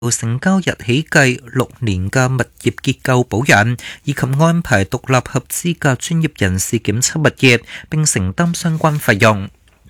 成交日起計6年嘅物業結構保養，以及安排獨立合資格專業人士檢測物業，並承擔相關費用。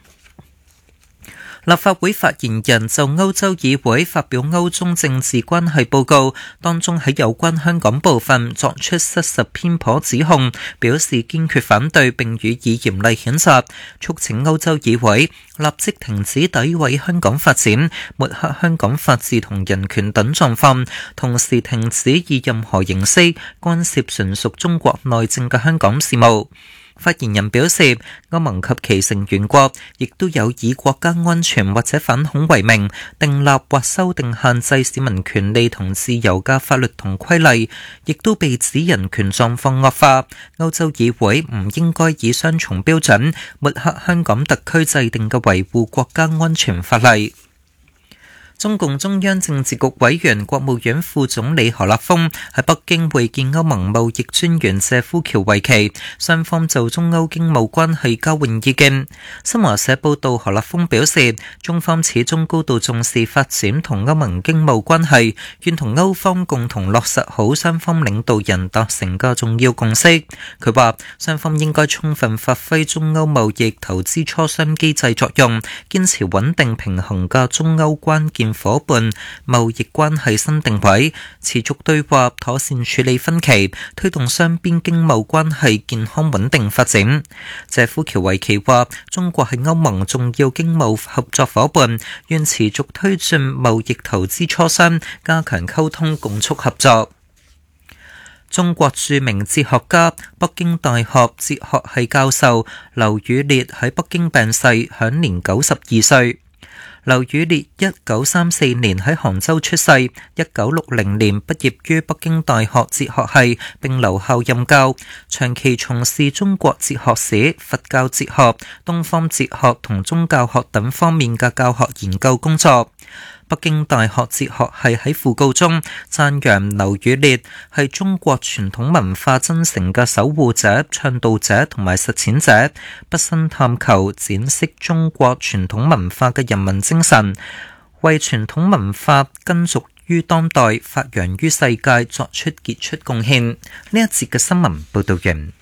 立法會發言人就歐洲議會發表歐中政治關係報告，當中喺有關香港部分作出失實偏頗指控，表示堅決反對並予以嚴厲譴責，促請歐洲議會立即停止詆毀香港發展、抹黑香港法治同人權等狀況，同時停止以任何形式干涉純屬中國內政嘅香港事務。發言人表示，歐盟及其成員國亦都有以國家安全或者反恐為名，訂立或修訂限制市民權利同自由嘅法律同規例，亦都被指人權狀況惡化。歐洲議會唔應該以雙重標準抹黑香港特區制定嘅維護國家安全法例。中共中央政治局委員、國務院副總理何立峰喺北京會見歐盟貿易專員謝夫喬維奇，雙方就中歐經貿關係交換意見。新華社報道，何立峰表示，中方始終高度重視發展同歐盟經貿關係，願同歐方共同落實好雙方領導人達成嘅重要共識。佢話，雙方應該充分發揮中歐貿易投資磋商機制作用，堅持穩定平衡嘅中歐關鍵夥伴貿易關係新定位，持續對話，妥善處理分歧，推動雙邊經貿關係健康穩定發展。謝夫喬維奇話，中國係歐盟重要經貿合作夥伴，願持續推進貿易投資磋商，加強溝通共促合作。中國著名哲學家、北京大學哲學系教授劉宇烈喺北京病逝，享年92歲。劉宇烈1934年喺杭州出世，1960年畢業於北京大學哲學系，並留校任教，長期從事中國哲學史、佛教哲學、東方哲學同宗教學等方面嘅教學研究工作。北京大學哲學系喺訃告中讚揚劉宇烈係中國傳統文化真誠嘅守護者、倡導者同埋實踐者，畢生探求展示中國傳統文化嘅人文精神，為傳統文化根植於當代、發揚於世界作出傑出貢獻。呢一節嘅新聞報道完。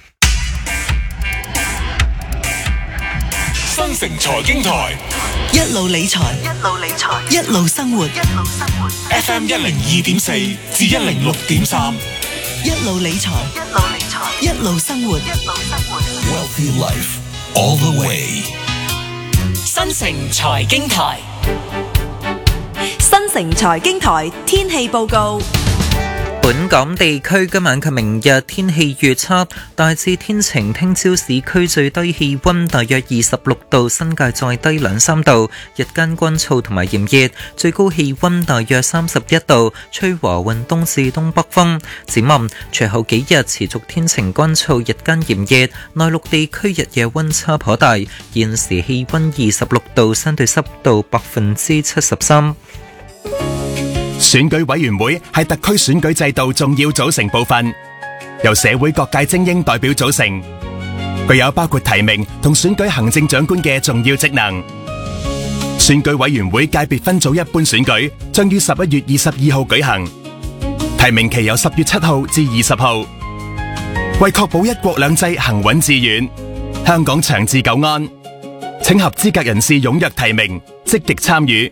新城財經台， 一路理財，一路生活。 FM 102.4至106.3， 一路理財，一路生活。 Wealthy Life all the way。 新城財經台， 新城財經台天氣報告。 本港地區今晚及明日天氣預測，大致天晴，聽朝市區最低氣溫大約26度，新界再低2-3度，日間乾燥同埋炎熱，最高氣溫大約31度，吹和緩東至東北風。展望隨後幾日持續天晴乾燥，日間炎熱，內陸地區日夜溫差頗大，現時氣溫26度，相對濕度73%。 選舉委員會係特區選舉制度重要組成部分，由社會各界精英代表組成，具有包括提名同選舉行政長官嘅重要職能。選舉委員會界別分組一般選舉將於11月22號舉行，提名期由10月7號至20號。為確保一國兩制行穩致遠，香港長治久安，請合資格人士踴躍提名，積極參與。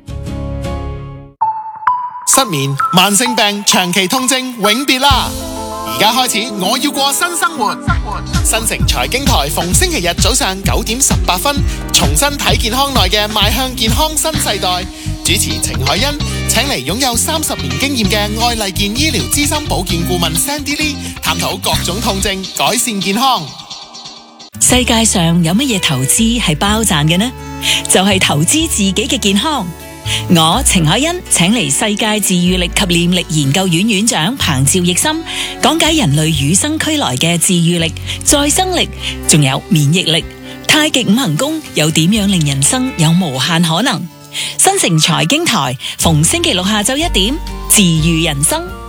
失眠、慢性病、長期痛症永別啦！而家開始，我要過新生活。新城財經台逢星期日早上9點18分，重新睇健康內嘅邁向健康新世代。主持程海欣請嚟擁有30年經驗嘅愛麗健醫療資深保健顧問 Sandy Lee， 探討各種痛症，改善健康。 世界上有乜嘢投資係包賺嘅呢？就係投資自己嘅健康。我程海欣請嚟世界治癒力及念力研究院院長彭趙奕森，講解人類與生俱來嘅治癒力、再生力，仲有免疫力。太極五行功又點樣令人生有無限可能？新城財經台逢星期六下晝1點，治癒人生。